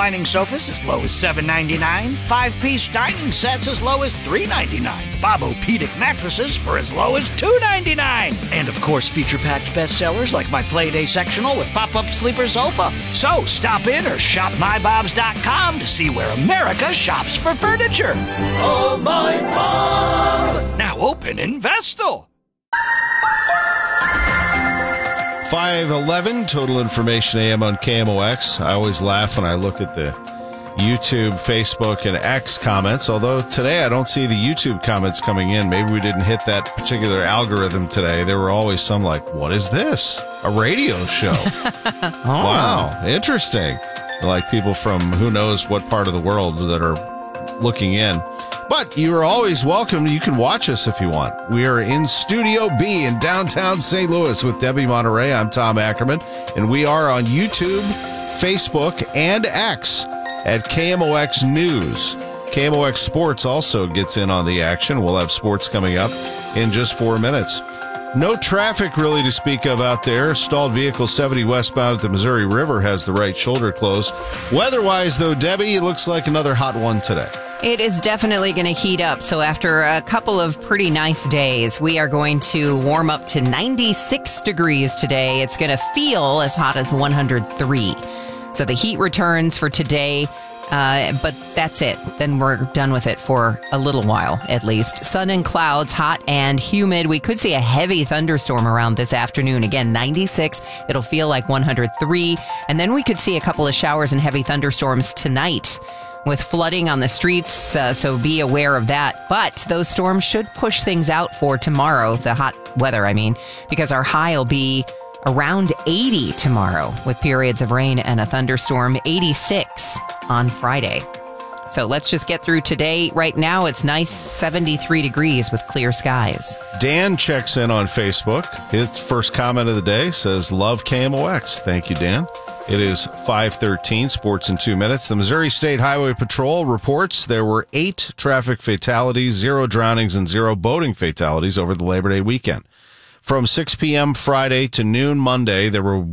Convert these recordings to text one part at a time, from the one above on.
reclining sofas as low as $7.99. 5-piece dining sets as low as $3.99. Bob-O-Pedic mattresses for as low as $2.99. And of course, feature-packed bestsellers like my Playday sectional with pop-up sleeper sofa. So stop in or shop mybobs.com to see where America shops for furniture. Oh, my Bob! Now open in Vestal. 5:11 Total Information AM on KMOX. I always laugh when I look at the YouTube, Facebook, and X comments, although today I don't see the YouTube comments coming in. Maybe we didn't hit that particular algorithm today. There were always some like, what is this? A radio show. Oh. Wow, interesting. Like people from who knows what part of the world that are looking in. But you are always welcome. You can watch us if you want. We are in Studio B in downtown St. Louis with Debbie Monterey. I'm Tom Ackerman, and we are on YouTube, Facebook, and X at KMOX News. KMOX Sports also gets in on the action. We'll have sports coming up in just 4 minutes. No traffic really to speak of out there. Stalled vehicle 70 westbound at the Missouri River has the right shoulder closed. Weather-wise, though, Debbie, it looks like another hot one today. It is definitely going to heat up. So after a couple of pretty nice days, we are going to warm up to 96 degrees today. It's going to feel as hot as 103. So the heat returns for today. But that's it. Then we're done with it for a little while, at least. Sun and clouds, hot and humid. We could see a heavy thunderstorm around this afternoon. Again, 96. It'll feel like 103. And then we could see a couple of showers and heavy thunderstorms tonight with flooding on the streets. So be aware of that. But those storms should push things out for tomorrow, the hot weather, I mean, because our high will be around 80 tomorrow with periods of rain and a thunderstorm, 86 on Friday. So let's just get through today. Right now, it's nice 73 degrees with clear skies. Dan checks in on Facebook. His first comment of the day says, love KMOX. Thank you, Dan. It is 5:13, sports in 2 minutes. The Missouri State Highway Patrol reports there were 8 traffic fatalities, 0 drownings, and 0 boating fatalities over the Labor Day weekend. From 6 p.m. Friday to noon Monday, there were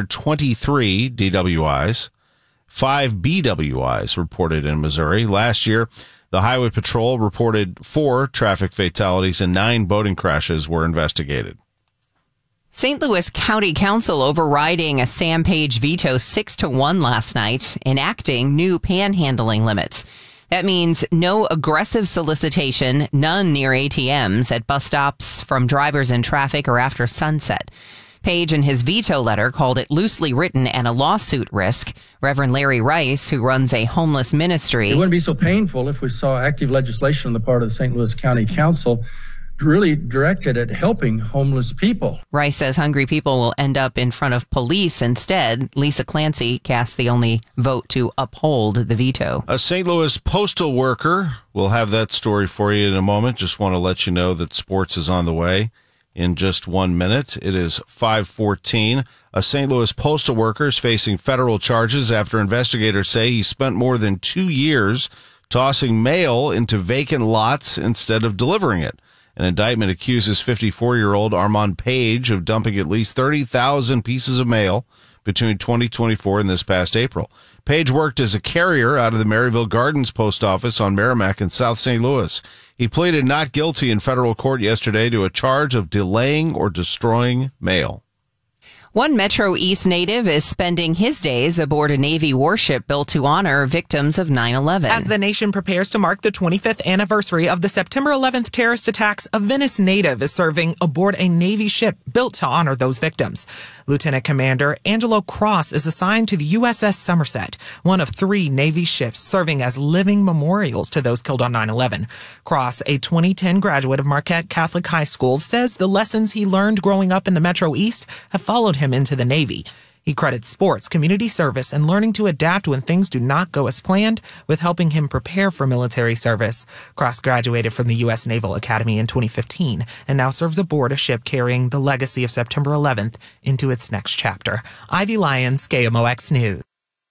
123 DWIs, 5 BWIs reported in Missouri. Last year, the Highway Patrol reported 4 traffic fatalities and 9 boating crashes were investigated. St. Louis County Council overriding a Sam Page veto 6-1 last night, enacting new panhandling limits. That means no aggressive solicitation, none near ATMs, at bus stops, from drivers in traffic, or after sunset. Page, in his veto letter, called it loosely written and a lawsuit risk. Reverend Larry Rice, who runs a homeless ministry. It wouldn't be so painful if we saw active legislation on the part of the St. Louis County Council really directed at helping homeless people. Rice says hungry people will end up in front of police instead. Lisa Clancy cast the only vote to uphold the veto. A St. Louis postal worker, we'll have that story for you in a moment. Just want to let you know that sports is on the way in just 1 minute. It is 5:14. A St. Louis postal worker is facing federal charges after investigators say he spent more than 2 years tossing mail into vacant lots instead of delivering it. An indictment accuses 54-year-old Armand Page of dumping at least 30,000 pieces of mail between 2024 and this past April. Page worked as a carrier out of the Maryville Gardens post office on Merrimack in South St. Louis. He pleaded not guilty in federal court yesterday to a charge of delaying or destroying mail. One Metro East native is spending his days aboard a Navy warship built to honor victims of 9/11. As the nation prepares to mark the 25th anniversary of the September 11th terrorist attacks, a Venice native is serving aboard a Navy ship built to honor those victims. Lieutenant Commander Angelo Cross is assigned to the USS Somerset, one of 3 Navy ships serving as living memorials to those killed on 9/11. Cross, a 2010 graduate of Marquette Catholic High School, says the lessons he learned growing up in the Metro East have followed him into the Navy. He credits sports, community service, and learning to adapt when things do not go as planned with helping him prepare for military service. Cross graduated from the U.S. Naval Academy in 2015 and now serves aboard a ship carrying the legacy of September 11th into its next chapter. Ivy Lyons, KMOX News.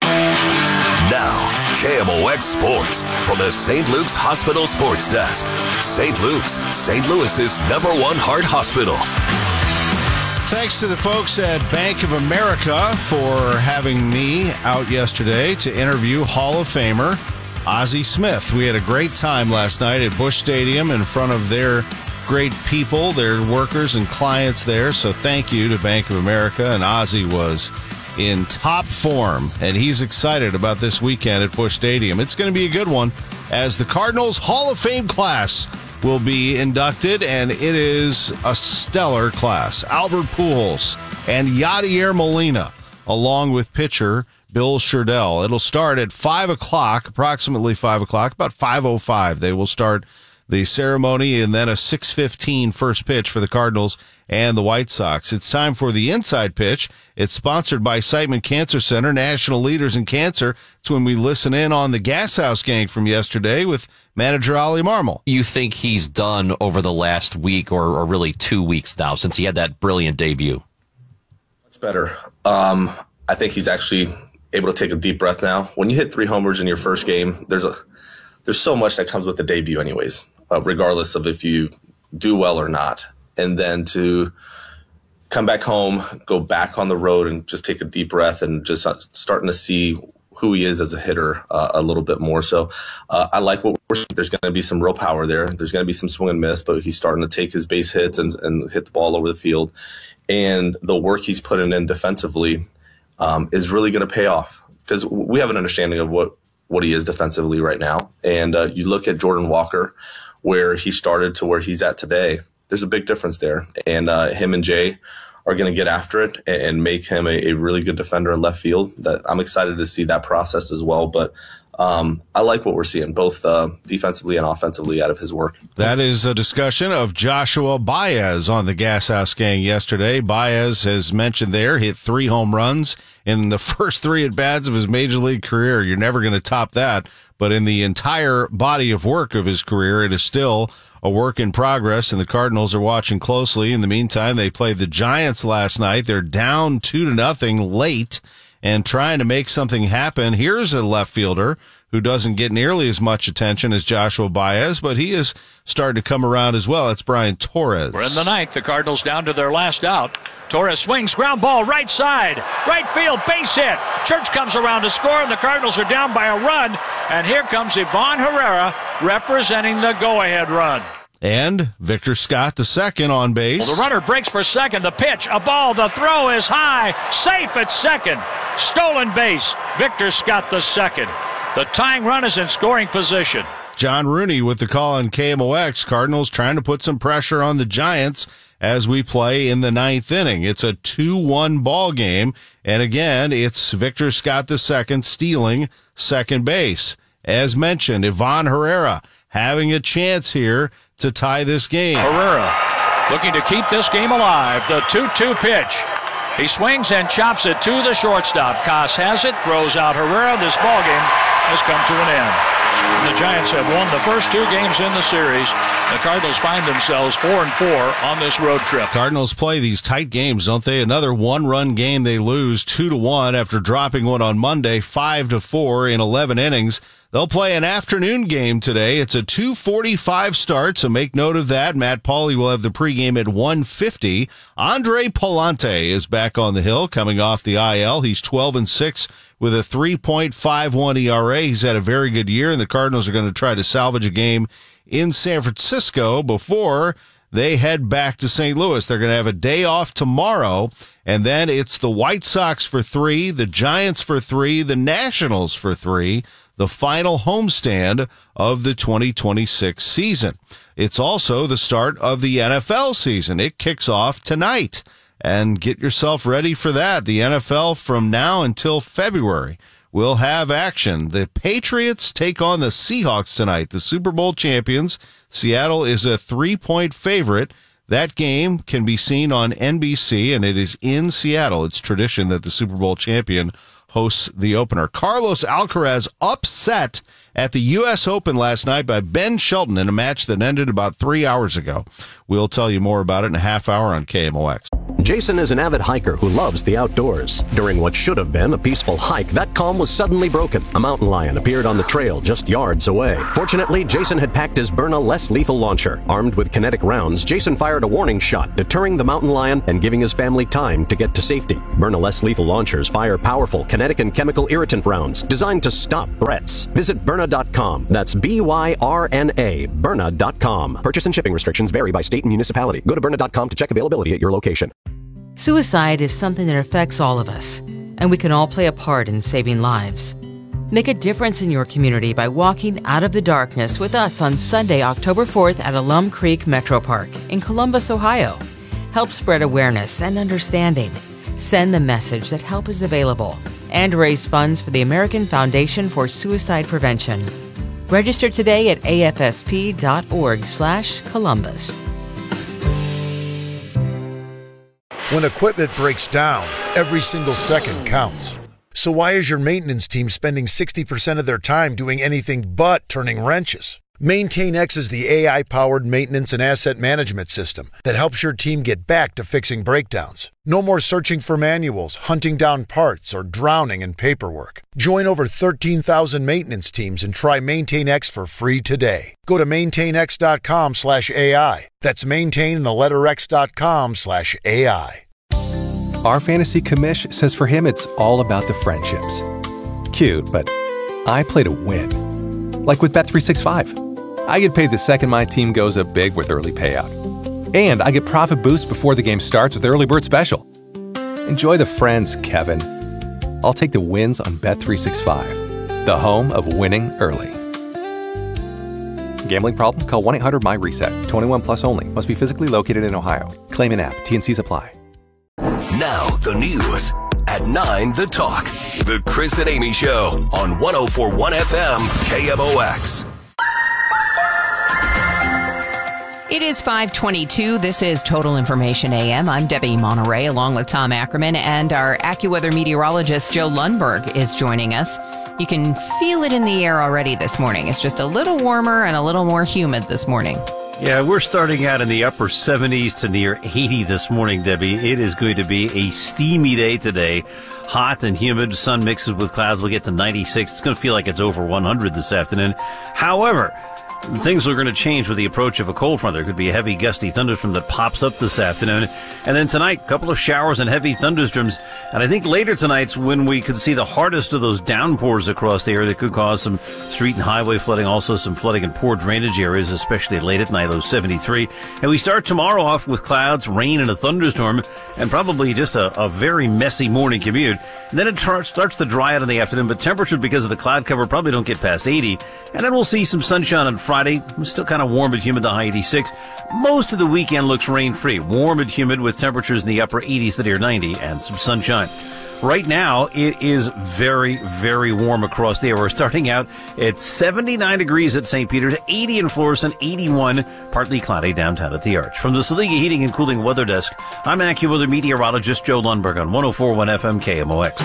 Now, KMOX Sports from the St. Luke's Hospital Sports Desk. St. Luke's, St. Louis's #1 heart hospital. Thanks to the folks at Bank of America for having me out yesterday to interview Hall of Famer Ozzie Smith. We had a great time last night at Busch Stadium in front of their great people, their workers and clients there. So thank you to Bank of America. And Ozzie was in top form, and he's excited about this weekend at Busch Stadium. It's going to be a good one as the Cardinals Hall of Fame class will be inducted, and it is a stellar class. Albert Pujols and Yadier Molina, along with pitcher Bill Sherdell. It'll start at 5 o'clock, approximately 5 o'clock, about 5:05. They will start the ceremony, and then a 6:15 first pitch for the Cardinals and the White Sox. It's time for the Inside Pitch. It's sponsored by Siteman Cancer Center, national leaders in cancer. It's when we listen in on the Gas House Gang from yesterday with manager Ollie Marmol. You think he's done over the last week or really 2 weeks now since he had that brilliant debut? Much better. I think he's actually able to take a deep breath now. When you hit 3 homers in your first game, there's so much that comes with the debut anyways, regardless of if you do well or not. And then to come back home, go back on the road and just take a deep breath and just starting to see who he is as a hitter a little bit more. So I like what we're seeing. There's going to be some real power there. There's going to be some swing and miss, but he's starting to take his base hits and hit the ball over the field. And the work he's putting in defensively is really going to pay off because we have an understanding of what he is defensively right now. And you look at Jordan Walker, where he started to where he's at today. There's a big difference there. And him and Jay are going to get after it and make him a really good defender in left field. That I'm excited to see that process as well. But I like what we're seeing, both defensively and offensively out of his work. That is a discussion of Joshua Baez on the Gas House Gang yesterday. Baez, as mentioned there, hit 3 home runs in the first 3 at-bats of his major league career. You're never going to top that. But in the entire body of work of his career, it is still a work in progress, and the Cardinals are watching closely. In the meantime, they played the Giants last night. They're down 2-0 late and trying to make something happen. Here's a left fielder who doesn't get nearly as much attention as Joshua Baez, but he is starting to come around as well. It's Brian Torres. We're in the 9th. The Cardinals down to their last out. Torres swings, ground ball, right side, right field, base hit. Church comes around to score, and the Cardinals are down by a run. And here comes Ivan Herrera representing the go-ahead run. And Victor Scott II on base. Well, the runner breaks for second. The pitch, a ball, the throw is high. Safe at second. Stolen base. Victor Scott II. The tying run is in scoring position. John Rooney with the call on KMOX. Cardinals trying to put some pressure on the Giants as we play in the 9th inning. It's a 2-1 ball game. And again, it's Victor Scott II stealing second base. As mentioned, Ivan Herrera having a chance here to tie this game. Herrera looking to keep this game alive. The 2-2 pitch. He swings and chops it to the shortstop. Koss has it, throws out Herrera. This ball game has come to an end. The Giants have won the first 2 games in the series. The Cardinals find themselves 4-4 on this road trip. Cardinals play these tight games, don't they? Another 1-run game they lose 2-1 after dropping one on Monday, 5-4 in 11 innings. They'll play an afternoon game today. It's a 2:45 start, so make note of that. Matt Pauley will have the pregame at 1:50. Andre Pallante is back on the hill, coming off the IL. He's 12-6 with a 3.51 ERA. He's had a very good year, and the Cardinals are going to try to salvage a game in San Francisco before they head back to St. Louis. They're going to have a day off tomorrow, and then it's the White Sox for 3, the Giants for 3, the Nationals for 3, the final homestand of the 2026 season. It's also the start of the NFL season. It kicks off tonight, and get yourself ready for that. The NFL from now until February will have action. The Patriots take on the Seahawks tonight, the Super Bowl champions. Seattle is a 3-point favorite. That game can be seen on NBC, and it is in Seattle. It's tradition that the Super Bowl champion hosts the opener. Carlos Alcaraz upset at the U.S. Open last night by Ben Shelton in a match that ended about 3 hours ago. We'll tell you more about it in a half hour on KMOX. Jason is an avid hiker who loves the outdoors. During what should have been a peaceful hike, that calm was suddenly broken. A mountain lion appeared on the trail just yards away. Fortunately, Jason had packed his Byrna less lethal launcher. Armed with kinetic rounds, Jason fired a warning shot, deterring the mountain lion and giving his family time to get to safety. Byrna less lethal launchers fire powerful kinetic and chemical irritant rounds designed to stop threats. Visit Byrna.com. That's Byrna, Byrna.com. Purchase and shipping restrictions vary by state and municipality. Go to Byrna.com to check availability at your location. Suicide is something that affects all of us, and we can all play a part in saving lives. Make a difference in your community by walking out of the darkness with us on Sunday, October 4th at Alum Creek Metro Park in Columbus, Ohio. Help spread awareness and understanding. Send the message that help is available and raise funds for the American Foundation for Suicide Prevention. Register today at afsp.org/Columbus. When equipment breaks down, every single second counts. So why is your maintenance team spending 60% of their time doing anything but turning wrenches? MaintainX is the AI-powered maintenance and asset management system that helps your team get back to fixing breakdowns. No more searching for manuals, hunting down parts, or drowning in paperwork. Join over 13,000 maintenance teams and try MaintainX for free today. Go to maintainx.com/AI. That's maintain and the letter x.com/AI. Our fantasy commish says for him it's all about the friendships. Cute, but I play to win. Like with Bet365. I get paid the second my team goes up big with early payout. And I get profit boosts before the game starts with Early Bird Special. Enjoy the friends, Kevin. I'll take the wins on Bet365, the home of winning early. Gambling problem? Call 1-800-MY-RESET. 21 plus only. Must be physically located in Ohio. Claim an app. T&Cs apply. Now the news at 9 The Talk. The Chris and Amy Show on 104.1 FM KMOX. It is 5:22. This is Total Information AM. I'm Debbie Monterey along with Tom Ackerman, and our AccuWeather meteorologist Joe Lundberg is joining us. You can feel it in the air already this morning. It's just a little warmer and a little more humid this morning. Yeah, we're starting out in the upper 70s to near 80 this morning, Debbie. It is going to be a steamy day today. Hot and humid. Sun mixes with clouds. We'll get to 96. It's going to feel like it's over 100 this afternoon. However, things are going to change with the approach of a cold front. There could be a heavy gusty thunderstorm that pops up this afternoon. And then tonight, a couple of showers and heavy thunderstorms. And I think later tonight's when we could see the hardest of those downpours across the area that could cause some street and highway flooding, also some flooding in poor drainage areas, especially late at night, low 73. And we start tomorrow off with clouds, rain, and a thunderstorm, and probably just a very messy morning commute. And then it starts to dry out in the afternoon, but temperature, because of the cloud cover, probably don't get past 80. And then we'll see some sunshine on Friday. It's still kind of warm and humid, the high 86. Most of the weekend looks rain-free. Warm and humid with temperatures in the upper 80s to near 90 and some sunshine. Right now, it is very, very warm across the area. We're starting out at 79 degrees at St. Peter's, 80 in Florissant, 81, partly cloudy downtown at the Arch. From the Saliga Heating and Cooling Weather Desk, I'm AccuWeather meteorologist Joe Lundberg on 104.1 FM KMOX.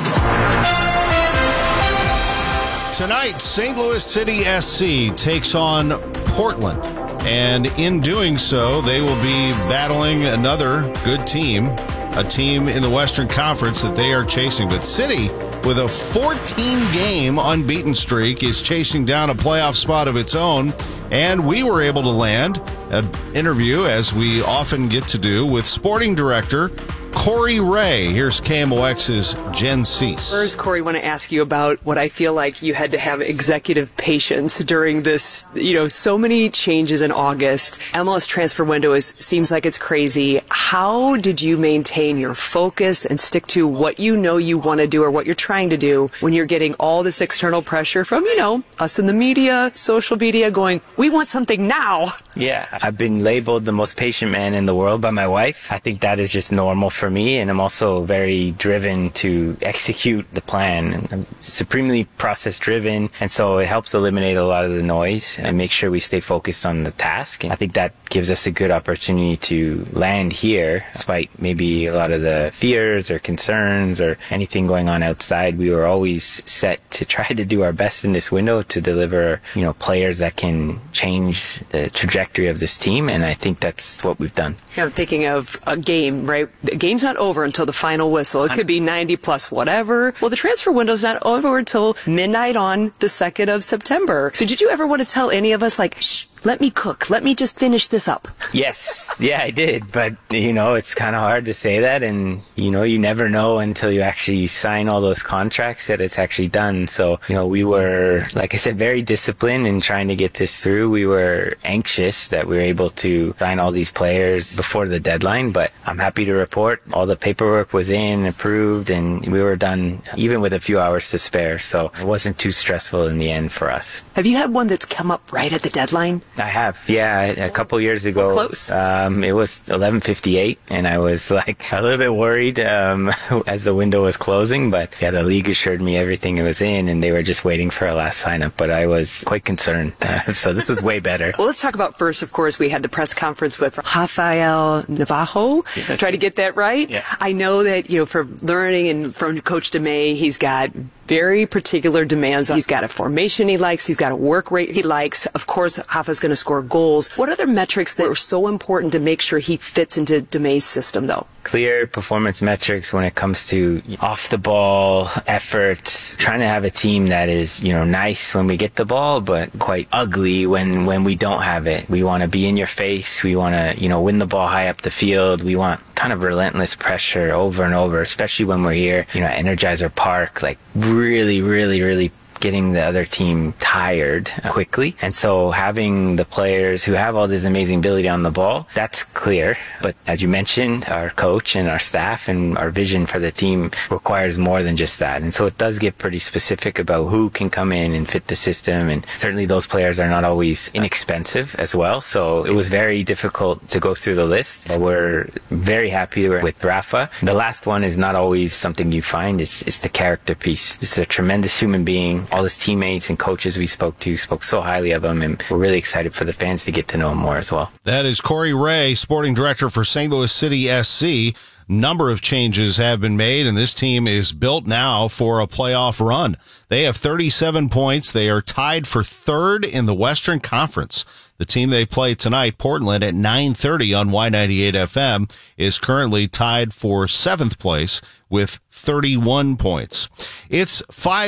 Tonight, St. Louis City SC takes on Portland. And in doing so, they will be battling another good team, a team in the Western Conference that they are chasing. But City, with a 14-game unbeaten streak, is chasing down a playoff spot of its own. And we were able to land an interview, as we often get to do, with sporting director Corey Ray. Here's KMOX's Jen Cease. First, Corey, I want to ask you about what I feel like you had to have executive patience during this, so many changes in August. MLS transfer window seems like it's crazy. How did you maintain your focus and stick to what you know you want to do or what you're trying to do when you're getting all this external pressure from, us in the media, social media going, we want something now? Yeah, I've been labeled the most patient man in the world by my wife. I think that is just normal for me, and I'm also very driven to execute the plan. I'm supremely process driven, and so it helps eliminate a lot of the noise and make sure we stay focused on the task. And I think that gives us a good opportunity to land here, despite maybe a lot of the fears or concerns or anything going on outside. We were always set to try to do our best in this window to deliver, players that can change the trajectory of this team, and I think that's what we've done. I'm thinking of a game, right? A game game's not over until the final whistle. It could be 90 plus whatever. Well, the transfer window's not over until midnight on the 2nd of September. So did you ever want to tell any of us, like, shh, let me cook. Let me just finish this up? Yes. Yeah, I did. But, it's kind of hard to say that. And, you never know until you actually sign all those contracts that it's actually done. So, we were, like I said, very disciplined in trying to get this through. We were anxious that we were able to sign all these players before the deadline. But I'm happy to report all the paperwork was in, approved, and we were done even with a few hours to spare. So it wasn't too stressful in the end for us. Have you had one that's come up right at the deadline? I have, yeah. A couple years ago, close. It was 11:58, and I was like a little bit worried as the window was closing. But yeah, the league assured me everything was in, and they were just waiting for a last sign-up. But I was quite concerned, so this was way better. Well, let's talk about first. Of course, we had the press conference with Rafael Navajo. Yes. Try to get that right. Yeah. I know that from learning and from Coach DeMay, he's got very particular demands. He's got a formation he likes. He's got a work rate he likes. Of course, Rafa's going to score goals. What other metrics that are so important to make sure he fits into DeMay's system, though? Clear performance metrics when it comes to off the ball efforts, trying to have a team that is, nice when we get the ball, but quite ugly when we don't have it. We want to be in your face. We want to, win the ball high up the field. We want kind of relentless pressure over and over, especially when we're here, at Energizer Park, like really, really, really getting the other team tired quickly. And so having the players who have all this amazing ability on the ball, that's clear. But as you mentioned, our coach and our staff and our vision for the team requires more than just that. And so it does get pretty specific about who can come in and fit the system. And certainly those players are not always inexpensive as well. So it was very difficult to go through the list. But we're very happy with Rafa. The last one is not always something you find. It's the character piece. This is a tremendous human being. All his teammates and coaches we spoke so highly of him, and we're really excited for the fans to get to know him more as well. That is Corey Ray, sporting director for St. Louis City SC. Number of changes have been made, and this team is built now for a playoff run. They have 37 points. They are tied for third in the Western Conference. The team they play tonight, Portland, at 9:30 on Y98 FM, is currently tied for 7th place with 31 points. It's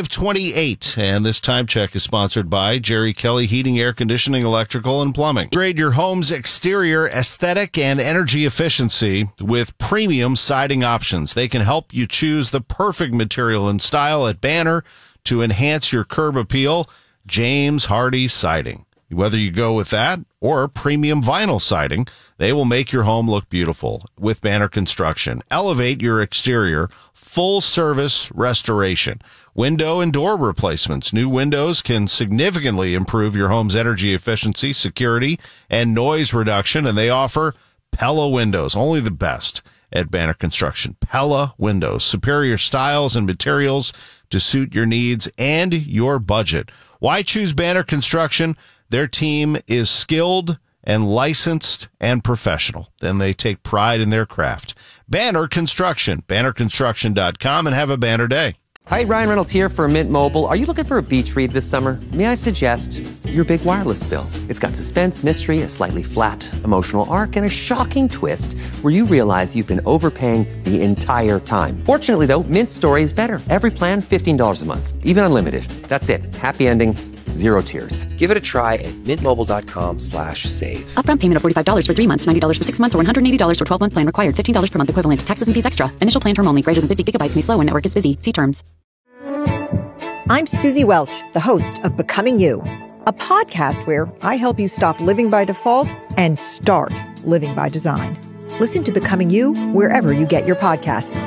5:28, and this time check is sponsored by Jerry Kelly Heating, Air Conditioning, Electrical, and Plumbing. Grade your home's exterior aesthetic and energy efficiency with premium siding options. They can help you choose the perfect material and style at Banner to enhance your curb appeal. James Hardy Siding. Whether you go with that or premium vinyl siding, they will make your home look beautiful with Banner Construction. Elevate your exterior, full service restoration, window and door replacements. New windows can significantly improve your home's energy efficiency, security, and noise reduction, and they offer Pella windows, only the best at Banner Construction. Pella windows, superior styles and materials to suit your needs and your budget. Why choose Banner Construction? Their team is skilled and licensed and professional. Then they take pride in their craft. Banner Construction, bannerconstruction.com, and have a banner day. Hi, Ryan Reynolds here for Mint Mobile. Are you looking for a beach read this summer? May I suggest your big wireless bill? It's got suspense, mystery, a slightly flat emotional arc, and a shocking twist where you realize you've been overpaying the entire time. Fortunately, though, Mint's story is better. Every plan, $15 a month, even unlimited. That's it. Happy ending. Zero tears. Give it a try at mintmobile.com/save. Upfront payment of $45 for 3 months, $90 for 6 months, or $180 for 12-month plan required. $15 per month equivalent. Taxes and fees extra. Initial plan term only. Greater than 50 gigabytes may slow when network is busy. See terms. I'm Susie Welch, the host of Becoming You, a podcast where I help you stop living by default and start living by design. Listen to Becoming You wherever you get your podcasts.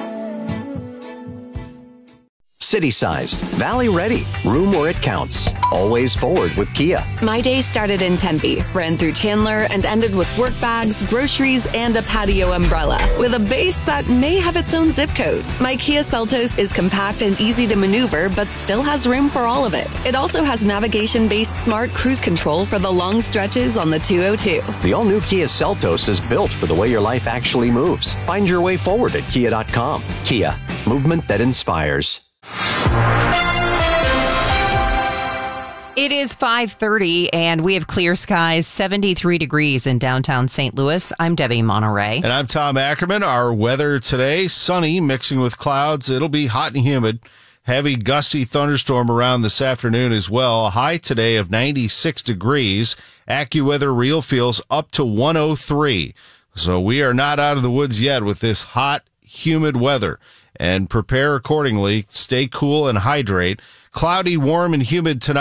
City-sized, valley-ready, room where it counts. Always forward with Kia. My day started in Tempe, ran through Chandler, and ended with work bags, groceries, and a patio umbrella, with a base that may have its own zip code. My Kia Seltos is compact and easy to maneuver, but still has room for all of it. It also has navigation-based smart cruise control for the long stretches on the 202. The all-new Kia Seltos is built for the way your life actually moves. Find your way forward at Kia.com. Kia, movement that inspires. It is 5:30, and we have clear skies, 73 degrees in downtown St. Louis. I'm Debbie Monterey. And I'm Tom Ackerman. Our weather today, sunny, mixing with clouds. It'll be hot and humid. Heavy, gusty thunderstorm around this afternoon as well. A high today of 96 degrees. AccuWeather real feels up to 103. So we are not out of the woods yet with this hot, humid weather. And prepare accordingly. Stay cool and hydrate. Cloudy, warm, and humid tonight.